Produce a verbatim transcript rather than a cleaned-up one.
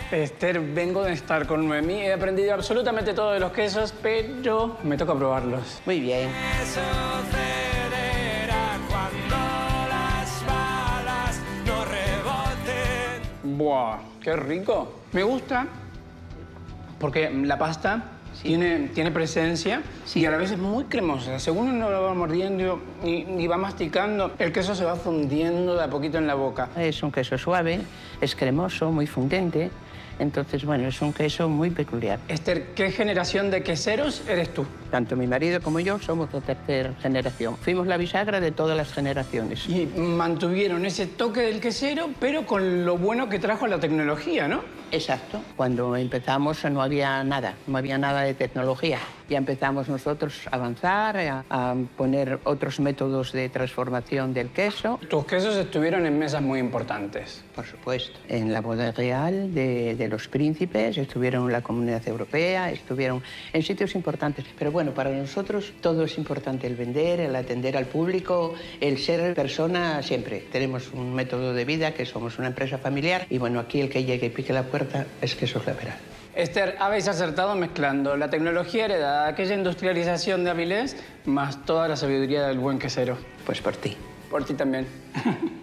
Esther, vengo de estar con Noemí. He aprendido absolutamente todo de los quesos, pero me toca probarlos. Muy bien. Eso cederá cuando las balas no reboten. ¡Buah! ¡Qué rico! Me gusta porque la pasta sí. tiene, tiene presencia sí. y a la vez es muy cremosa. Según uno lo va mordiendo y, y va masticando, el queso se va fundiendo de a poquito en la boca. Es un queso suave, es cremoso, muy fundente. Entonces, bueno, es un queso muy peculiar. Esther, ¿qué generación de queseros eres tú? Tanto mi marido como yo somos de tercera generación. Fuimos la bisagra de todas las generaciones. Y mantuvieron ese toque del quesero, pero con lo bueno que trajo la tecnología, ¿no? Exacto. Cuando empezamos no había nada, no había nada de tecnología. Ya empezamos nosotros a avanzar, a, a poner otros métodos de transformación del queso. Tus quesos estuvieron en mesas muy importantes. Por supuesto. En la boda real de, de los príncipes, estuvieron en la Comunidad Europea, estuvieron en sitios importantes. Pero bueno, para nosotros todo es importante, el vender, el atender al público, el ser persona siempre. Tenemos un método de vida, que somos una empresa familiar, y bueno, aquí el que llegue y pique la puerta es Quesos Laperal. Esther, habéis acertado mezclando la tecnología heredada, aquella industrialización de Avilés, más toda la sabiduría del buen quesero. Pues por ti. Por ti también.